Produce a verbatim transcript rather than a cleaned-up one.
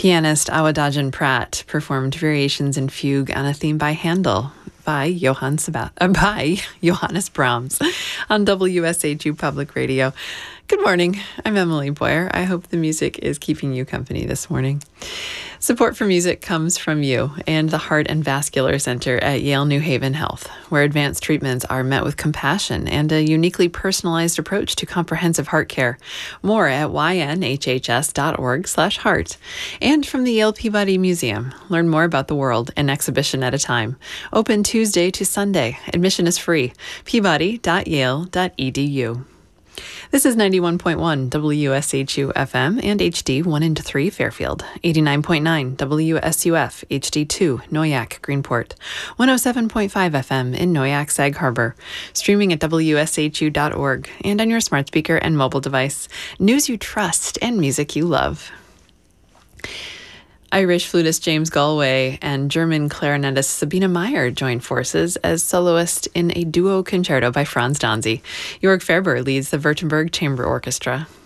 Pianist Awadagin Pratt performed variations in fugue on a theme by Handel by Johann Seba- uh, by Johannes Brahms on W S H U Public Radio. Good morning. I'm Emily Boyer. I hope the music is keeping you company this morning. Support for music comes from you and the Heart and Vascular Center at Yale New Haven Health, where advanced treatments are met with compassion and a uniquely personalized approach to comprehensive heart care. More at ynhhs.org slash heart. And from the Yale Peabody Museum, learn more about the world an exhibition at a time. Open Tuesday to Sunday. Admission is free. peabody dot yale dot e d u. This is ninety-one point one W S H U F M and H D one and three Fairfield, eighty-nine point nine W S U F H D two Noyak Greenport, one oh seven point five F M in Noyak Sag Harbor, streaming at W S H U dot org and on your smart speaker and mobile device. News you trust and music you love. Irish flutist James Galway and German clarinetist Sabina Meyer join forces as soloist in a duo concerto by Franz Danzy. Jörg Ferber leads the Württemberg Chamber Orchestra.